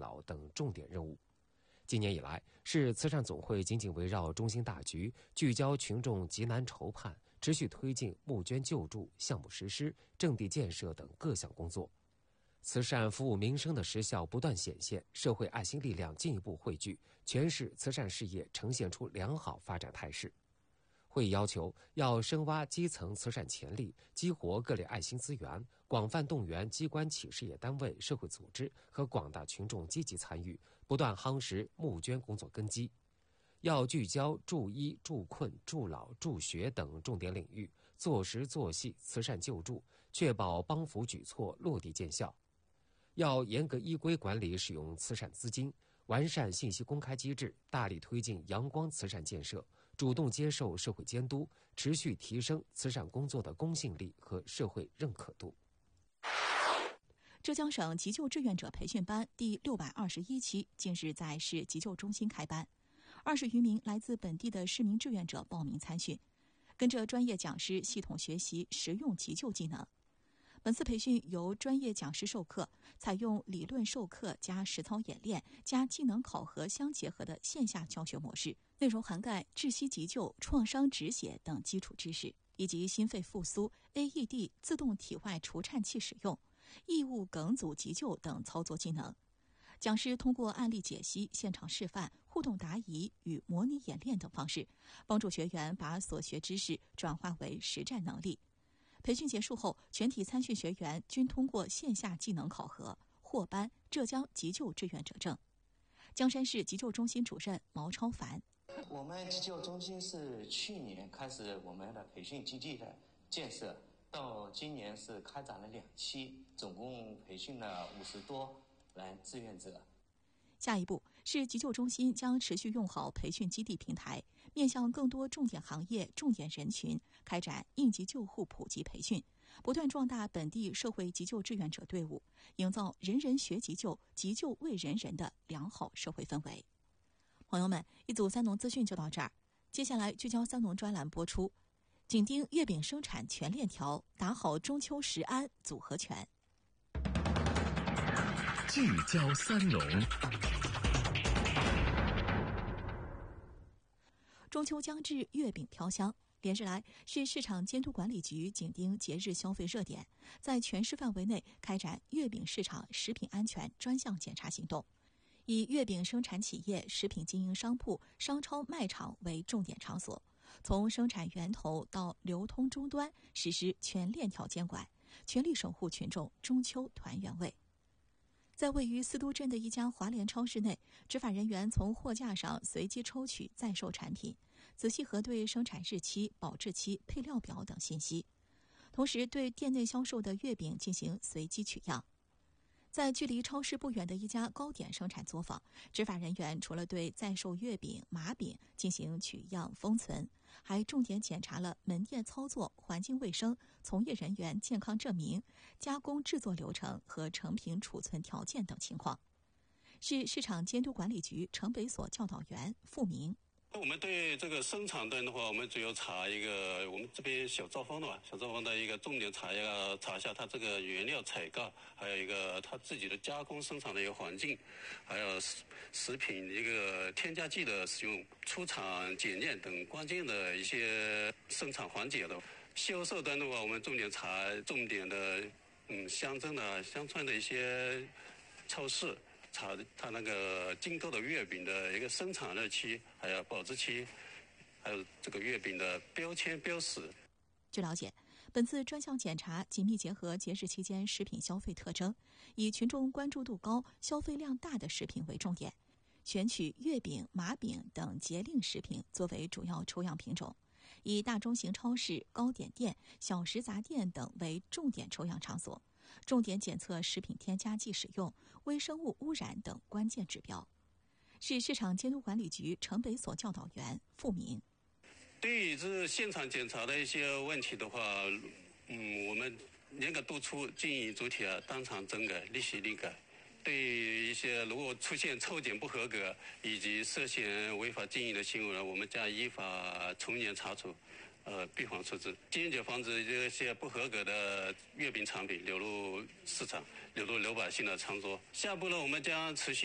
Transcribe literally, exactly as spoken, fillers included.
老等重点任务。今年以来，市慈善总会紧紧围绕中心大局，聚焦群众急难愁盼，持续推进募捐救助、项目实施、阵地建设等各项工作。慈善服务民生的实效不断显现，社会爱心力量进一步汇聚，全市慈善事业呈现出良好发展态势。会议要求要深挖基层慈善潜力，激活各类爱心资源，广泛动员机关企事业单位、社会组织和广大群众积极参与，不断夯实募捐工作根基。要聚焦助医、助困、助老、助学等重点领域，做实做细慈善救助，确保帮扶举措落地见效。要严格依规管理使用慈善资金，完善信息公开机制，大力推进阳光慈善建设，主动接受社会监督，持续提升慈善工作的公信力和社会认可度。 浙江省急救志愿者培训班第六百二十一期近日在市急救中心开班，二十余名来自本地的市民志愿者报名参训，跟着专业讲师系统学习实用急救技能。本次培训由专业讲师授课，采用理论授课加实操演练加技能考核相结合的线下教学模式，内容涵盖窒息急救、创伤止血等基础知识，以及心肺复苏、A E D 自动体外除颤器使用、异物梗阻急救等操作技能。讲师通过案例解析、现场示范、互动答疑与模拟演练等方式，帮助学员把所学知识转化为实战能力。培训结束后，全体参训学员均通过线下技能考核，获颁浙江急救志愿者证。江山市急救中心主任毛超凡： 我们急救中心是去年开始我们的培训基地的建设，到今年是开展了两期，总共培训了五十多名志愿者。 下一步，市急救中心将持续用好培训基地平台，面向更多重点行业、重点人群，开展应急救护普及培训，不断壮大本地社会急救志愿者队伍，营造人人学急救、急救为人人的良好社会氛围。朋友们，一组三农资讯就到这儿，接下来聚焦三农专栏播出，紧盯月饼生产全链条，打好中秋食安组合拳。 聚焦三农。 中秋将至，月饼飘香。连日来，市市场监督管理局紧盯节日消费热点，在全市范围内开展月饼市场食品安全专项检查行动，以月饼生产企业、食品经营商铺、商超卖场为重点场所，从生产源头到流通终端实施全链条监管，全力守护群众中秋团圆味。在位于思都镇的一家华联超市内，执法人员从货架上随机抽取在售产品，仔细核对生产日期、保质期、配料表等信息，同时对店内销售的月饼进行随机取样。在距离超市不远的一家糕点生产作坊，执法人员除了对在售月饼、麻饼进行取样封存，还重点检查了门店操作、环境卫生、从业人员健康证明、加工制作流程和成品储存条件等情况。市市场监督管理局城北所教导员付明： 我们对这个生产端的话，我们主要查一个我们这边小作坊的吧，小作坊的一个重点查一个查一下它这个原料采购，还有一个它自己的加工生产的一个环境，还有食食品一个添加剂的使用、出厂检验等关键的一些生产环节的。销售端的话，我们重点查重点的嗯乡镇的乡村的一些超市。查它那个进购的月饼的一个生产日期，还有保质期，还有这个月饼的标签标识。 据了解，本次专项检查紧密结合节日期间食品消费特征，以群众关注度高、消费量大的食品为重点，选取月饼、麻饼等节令食品作为主要抽样品种，以大中型超市、糕点店、小食杂店等为重点抽样场所，重点检测食品添加剂使用、微生物污染等关键指标。市市场监督管理局城北所教导员付明： 对于这现场检查的一些问题的话，嗯，我们严格督促经营主体啊当场整改、立即立改。对于一些如果出现抽检不合格以及涉嫌违法经营的行为呢，我们将依法从严查处。呃，闭环处置，坚决防止这些不合格的月饼产品流入市场、流入老百姓的餐桌。下步呢，我们将持续